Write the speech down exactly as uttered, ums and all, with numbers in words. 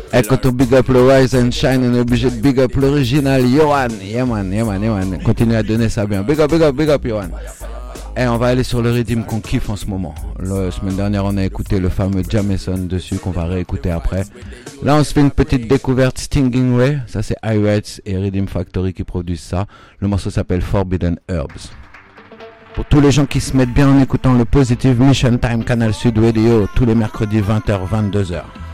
Et quand on big up le Rise and Shine, on est obligé de big up l'original Yohan. Yeah man, yeah man, yeah man. Continue à donner ça bien. Big up, big up, big up Yohan. Et on va aller sur le rythme qu'on kiffe en ce moment. La semaine dernière, on a écouté le fameux Jameson dessus qu'on va réécouter après. Là, on se fait une petite découverte Stinging Way. Ça, c'est iRights et Rhythm Factory qui produisent ça. Le morceau s'appelle Forbidden Herbs. Pour tous les gens qui se mettent bien en écoutant le Positive Mission Time Canal Sud Radio tous les mercredis vingt heures vingt-deux heures.